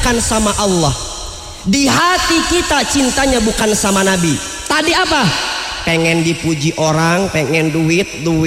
bukan sama Allah. Di hati kita cintanya bukan sama Nabi. Tadi apa? Pengen dipuji orang, pengen duit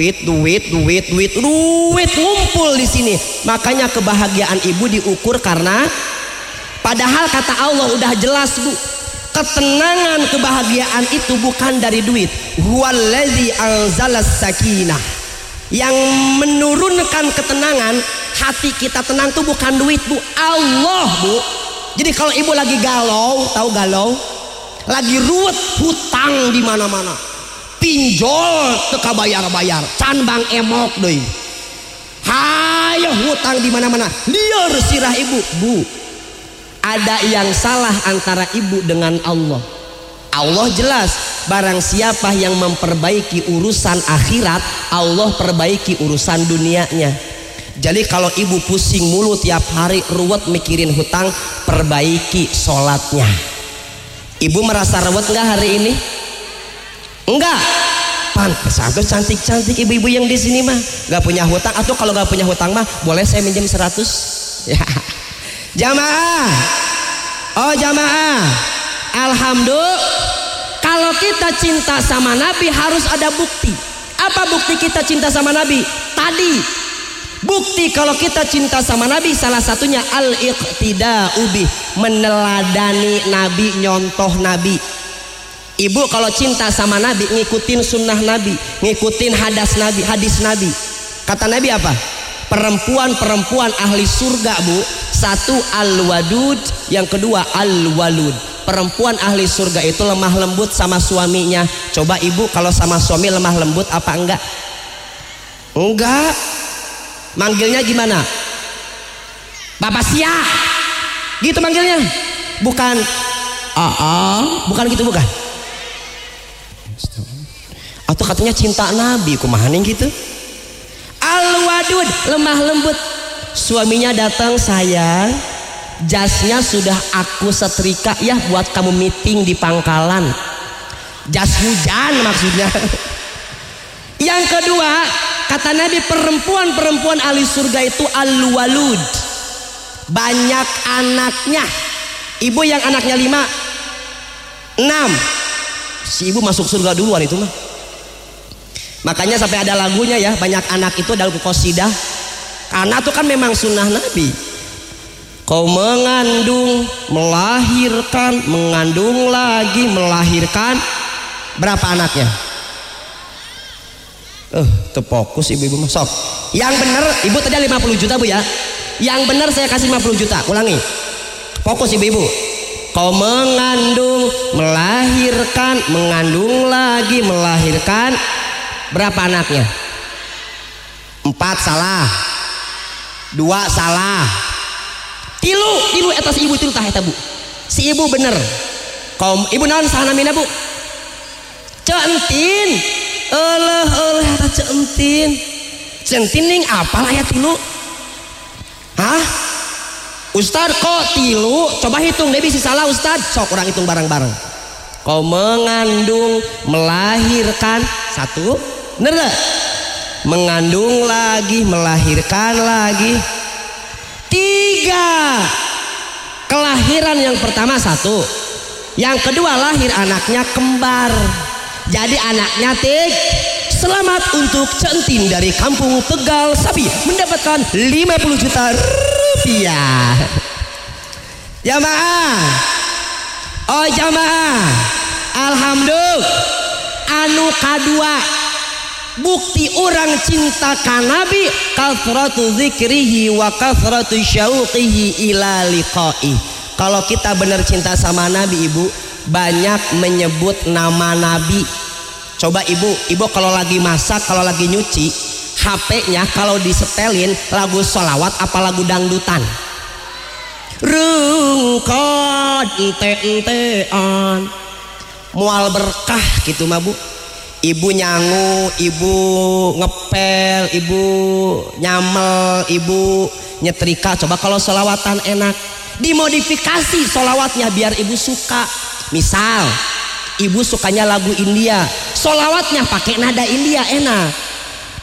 ngumpul di sini. Makanya kebahagiaan ibu diukur karena, padahal kata Allah udah jelas bu, ketenangan kebahagiaan itu bukan dari duit. Huwallazi anzalas sakinah. Yang menurunkan ketenangan hati kita tenang tuh bukan duit bu, Allah bu. Jadi kalau ibu lagi galau, tahu galau, lagi ruwet, hutang di mana-mana, pinjol teka bayar-bayar, can bang emok deh, hayo hutang di mana-mana, liar sirah ibu. Bu, ada yang salah antara ibu dengan Allah. Allah jelas, barang siapa yang memperbaiki urusan akhirat, Allah perbaiki urusan dunianya. Jadi kalau ibu pusing mulu tiap hari ruwet mikirin hutang, perbaiki sholatnya. Ibu merasa ruwet enggak hari ini? Enggak. Pantes cantik-cantik ibu-ibu yang di sini mah enggak punya hutang, atau kalau enggak punya hutang mah boleh saya minjem 100? Ya. Jamaah. Oh jamaah. Alhamdulillah. Kalau kita cinta sama Nabi harus ada bukti. Apa bukti kita cinta sama Nabi? Tadi bukti kalau kita cinta sama Nabi salah satunya al-iqtida'u bih, meneladani Nabi, nyontoh Nabi. Ibu kalau cinta sama Nabi ngikutin sunnah Nabi, ngikutin hadis Nabi. Kata Nabi apa? Perempuan-perempuan ahli surga bu, satu al-wadud, yang kedua al-walud. Perempuan ahli surga itu lemah lembut sama suaminya. Coba ibu kalau sama suami lemah lembut apa enggak? Enggak. Manggilnya gimana? Bapak Sia gitu manggilnya, bukan bukan gitu, bukan. Atau katanya cinta Nabi kumaha nih gitu. Al-wadud, lemah lembut. Suaminya datang, sayang, jasnya sudah aku setrika ya buat kamu meeting di pangkalan. Jas hujan maksudnya. Yang kedua, kata Nabi, perempuan-perempuan ahli surga itu al-walud, banyak anaknya. Ibu yang anaknya 5, 6, si ibu masuk surga duluan itu mah. Makanya sampai ada lagunya ya, banyak anak itu dalam qasidah. Karena itu kan memang sunnah Nabi. Kau mengandung, melahirkan, mengandung lagi, melahirkan. Berapa anaknya? Terfokus ibu-ibu masuk. Yang benar ibu tadi 50 juta bu ya. Yang benar saya kasih 50 juta. Ulangi. Fokus ibu-ibu. Kau mengandung, melahirkan, mengandung lagi, melahirkan. Berapa anaknya? 4 salah. 2 salah. Tilu atas ibu tilu tah eta bu. Si ibu bener. Kau ibu naon sahanamina bu? Centin. Eta centin. Centin ning apalah ya tilu? Hah? Ustad kok tilu? Coba hitung deh bisa salah Ustad. Sok orang hitung bareng-bareng. Kau mengandung, melahirkan 1. Bener gak? Mengandung lagi, melahirkan lagi 3. Kelahiran yang pertama 1. Yang kedua lahir anaknya kembar. Jadi anaknya selamat untuk centin dari kampung Tegal Sapi mendapatkan 50 juta rupiah. Jamaah. Oh jamaah. Alhamdulillah. Anu kadua, bukti orang cinta ka Nabi, kathratu zikrihi wa kathratu syauqihi ila liqa'i. Kalau kita benar cinta sama Nabi ibu, banyak menyebut nama Nabi. Coba ibu kalau lagi masak, kalau lagi nyuci, HP-nya kalau disetelin lagu sholawat apa lagu dangdutan? Rungkot ente-entean mual berkah gitu mah bu. Ibu nyangu, ibu ngepel, ibu nyamel, ibu nyetrika. Coba kalau sholawatan enak, dimodifikasi sholawatnya biar ibu suka. Misal ibu sukanya lagu India, sholawatnya pakai nada India enak.